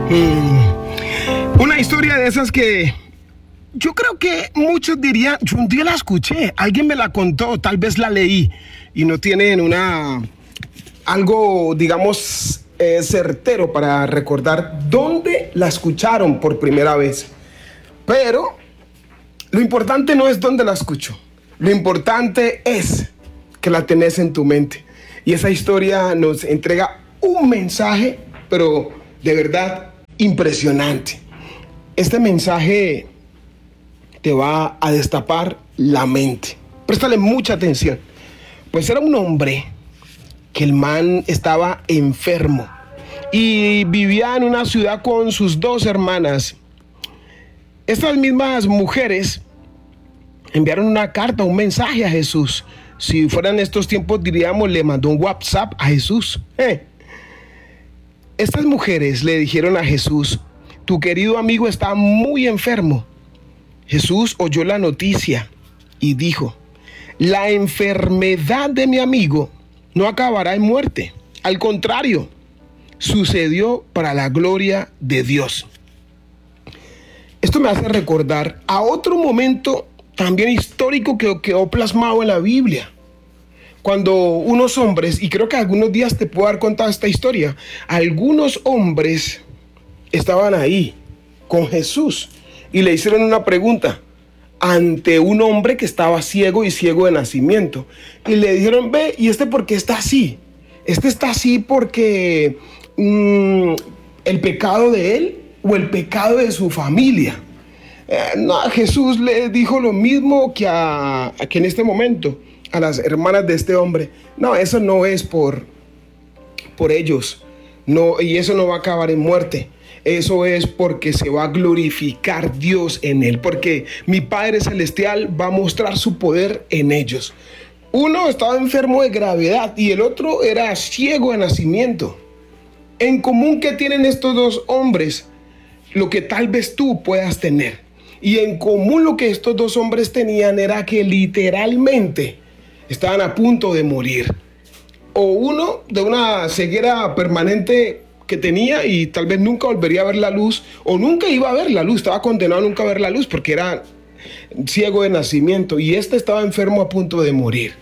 Una historia de esas que yo creo que muchos dirían, yo un día la escuché, alguien me la contó, tal vez la leí y no tienen algo, digamos, certero para recordar dónde la escucharon por primera vez. Pero lo importante no es dónde la escucho, lo importante es que la tenés en tu mente. Y esa historia nos entrega un mensaje, pero de verdad impresionante. Este mensaje te va a destapar la mente. Préstale mucha atención. Pues era un hombre que el man estaba enfermo y vivía en una ciudad con sus dos hermanas. Estas mismas mujeres enviaron una carta, un mensaje a Jesús. Si fueran estos tiempos, diríamos, le mandó un WhatsApp a Jesús. Estas mujeres le dijeron a Jesús: tu querido amigo está muy enfermo. Jesús oyó la noticia y dijo: la enfermedad de mi amigo no acabará en muerte. Al contrario, sucedió para la gloria de Dios. Esto me hace recordar a otro momento también histórico que quedó plasmado en la Biblia. Cuando unos hombres, y creo que algunos días te puedo dar cuenta de esta historia, algunos hombres estaban ahí con Jesús y le hicieron una pregunta ante un hombre que estaba ciego y ciego de nacimiento. Y le dijeron: ve, ¿y este por qué está así? Este está así porque el pecado de él o el pecado de su familia. No, Jesús le dijo lo mismo que en este momento a las hermanas de este hombre. No, eso no es por ellos. No, y eso no va a acabar en muerte. Eso es porque se va a glorificar Dios en él, porque mi Padre Celestial va a mostrar su poder en ellos. Uno estaba enfermo de gravedad y el otro era ciego de nacimiento. En común, ¿qué tienen estos dos hombres? Lo que tal vez tú puedas tener. Y en común lo que estos dos hombres tenían era que literalmente estaban a punto de morir. O uno de una ceguera permanente que tenía y tal vez nunca volvería a ver la luz, o nunca iba a ver la luz, estaba condenado a nunca ver la luz porque era ciego de nacimiento, y este estaba enfermo a punto de morir.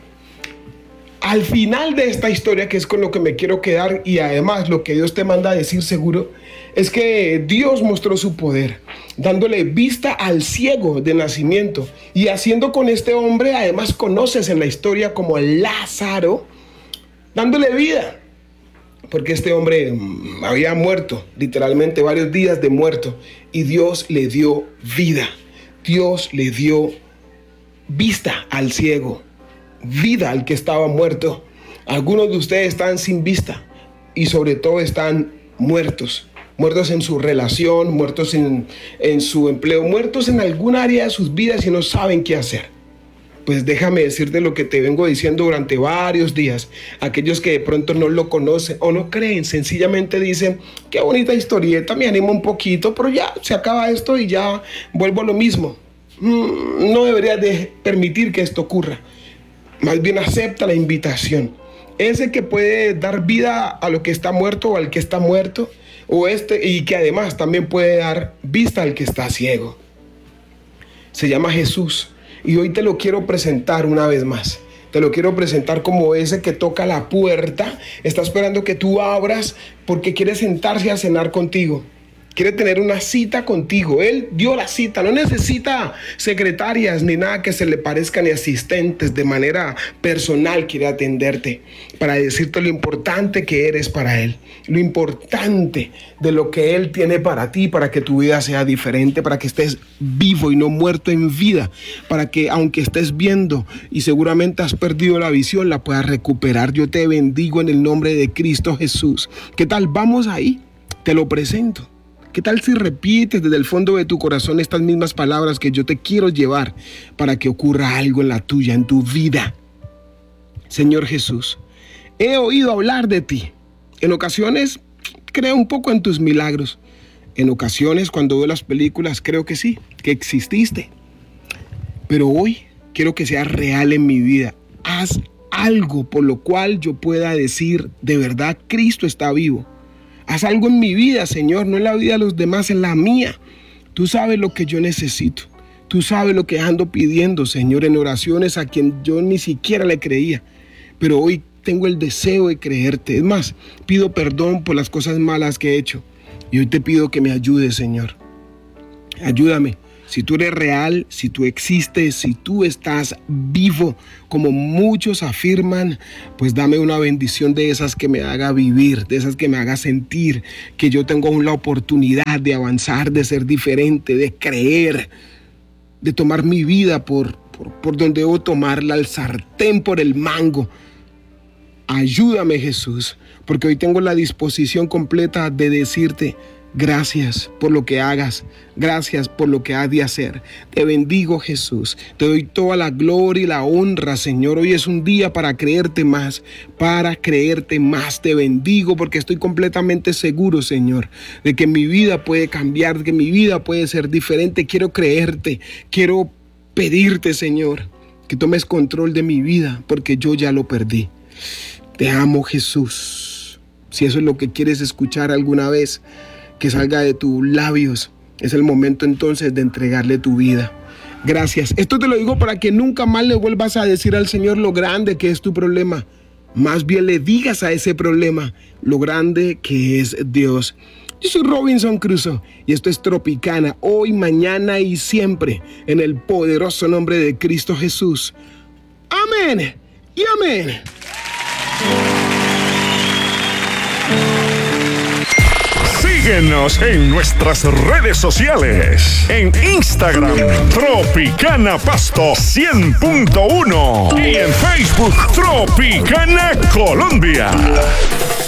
Al final de esta historia, que es con lo que me quiero quedar, y además lo que Dios te manda a decir seguro, es que Dios mostró su poder, dándole vista al ciego de nacimiento, y haciendo con este hombre, además conoces en la historia como Lázaro, dándole vida. Porque este hombre había muerto, literalmente varios días de muerto, y Dios le dio vida. Dios le dio vista al ciego, vida al que estaba muerto. Algunos de ustedes están sin vista y sobre todo están muertos en su relación, muertos en su empleo, muertos en algún área de sus vidas y no saben qué hacer. Pues déjame decirte lo que te vengo diciendo durante varios días. Aquellos que de pronto no lo conocen o no creen, sencillamente dicen: qué bonita historieta, me animo un poquito, pero ya se acaba esto y ya vuelvo a lo mismo. No deberías de permitir que esto ocurra. Más bien acepta la invitación. Ese que puede dar vida a lo que está muerto o al que está muerto, y que además también puede dar vista al que está ciego. Se llama Jesús. Y hoy te lo quiero presentar una vez más. Te lo quiero presentar como ese que toca la puerta. Está esperando que tú abras porque quiere sentarse a cenar contigo. Quiere tener una cita contigo. Él dio la cita. No necesita secretarias ni nada que se le parezca, ni asistentes. De manera personal quiere atenderte para decirte lo importante que eres para Él. Lo importante de lo que Él tiene para ti, para que tu vida sea diferente, para que estés vivo y no muerto en vida. Para que aunque estés viendo y seguramente has perdido la visión, la puedas recuperar. Yo te bendigo en el nombre de Cristo Jesús. ¿Qué tal? Vamos ahí. Te lo presento. ¿Qué tal si repites desde el fondo de tu corazón estas mismas palabras que yo te quiero llevar para que ocurra algo en la tuya, en tu vida? Señor Jesús, he oído hablar de ti. En ocasiones creo un poco en tus milagros. En ocasiones cuando veo las películas creo que sí, que exististe. Pero hoy quiero que sea real en mi vida. Haz algo por lo cual yo pueda decir: de verdad Cristo está vivo. Haz algo en mi vida, Señor, no en la vida de los demás, en la mía. Tú sabes lo que yo necesito. Tú sabes lo que ando pidiendo, Señor, en oraciones a quien yo ni siquiera le creía. Pero hoy tengo el deseo de creerte. Es más, pido perdón por las cosas malas que he hecho. Y hoy te pido que me ayudes, Señor. Ayúdame. Si tú eres real, si tú existes, si tú estás vivo, como muchos afirman, pues dame una bendición de esas que me haga vivir, de esas que me haga sentir que yo tengo la oportunidad de avanzar, de ser diferente, de creer, de tomar mi vida por donde debo tomarla, al sartén por el mango. Ayúdame, Jesús, porque hoy tengo la disposición completa de decirte: gracias por lo que hagas, gracias por lo que has de hacer. Te bendigo, Jesús, te doy toda la gloria y la honra, Señor. Hoy es un día para creerte más, Te bendigo porque estoy completamente seguro, Señor, de que mi vida puede cambiar, de que mi vida puede ser diferente. Quiero creerte, quiero pedirte, Señor, que tomes control de mi vida porque yo ya lo perdí. Te amo, Jesús. Si eso es lo que quieres escuchar alguna vez, que salga de tus labios, es el momento entonces de entregarle tu vida. Gracias. Esto te lo digo para que nunca más le vuelvas a decir al Señor lo grande que es tu problema. Más bien le digas a ese problema lo grande que es Dios. Yo soy Robinson Crusoe y esto es Tropicana, hoy, mañana y siempre, en el poderoso nombre de Cristo Jesús. Amén y amén. Síguenos en nuestras redes sociales. En Instagram, Tropicana Pasto 100.1. Y en Facebook, Tropicana Colombia.